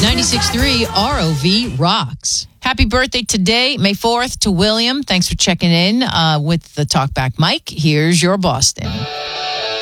96.3 ROV rocks. Happy birthday today, May 4th, to William. Thanks for checking in with the Talkback Mike. Here's your Boston.